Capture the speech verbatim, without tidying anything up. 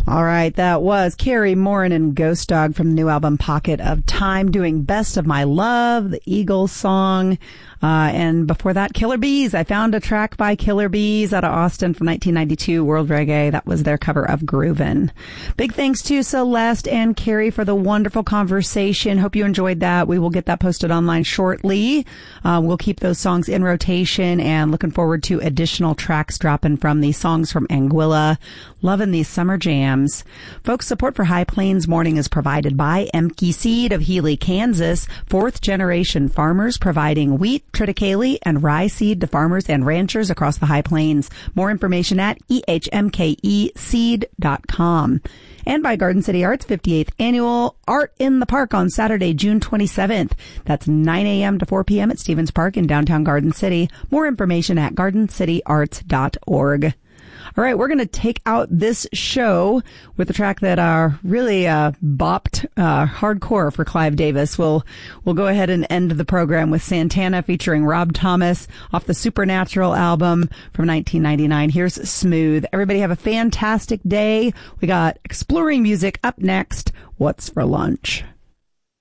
All right, that was Carrie Morin and Ghost Dog from the new album Pocket of Time, doing Best of My Love, the Eagles song. Uh, and before that, Killer Bees. I found a track by Killer Bees out of Austin from nineteen ninety-two, World Reggae. That was their cover of Groovin'. Big thanks to Celeste and Carrie for the wonderful conversation. Hope you enjoyed that. We will get that posted online shortly. Uh, we'll keep those songs in rotation and looking forward to additional tracks dropping from these songs from Anguilla. Loving these summer jams. Folks, support for High Plains Morning is provided by Emke Seed of Healy, Kansas, fourth generation farmers providing wheat, triticale, and rye seed to farmers and ranchers across the High Plains. More information at e h m k e seed dot com. And by Garden City Arts, fifty-eighth Annual Art in the Park on Saturday, June twenty-seventh. That's nine a.m. to four p.m. at Stevens Park in downtown Garden City. More information at garden city arts dot org. All right, we're going to take out this show with a track that uh, really uh, bopped uh, hardcore for Clive Davis. We'll we'll go ahead and end the program with Santana featuring Rob Thomas off the Supernatural album from nineteen ninety-nine. Here's Smooth. Everybody have a fantastic day. We got exploring music up next. What's for lunch?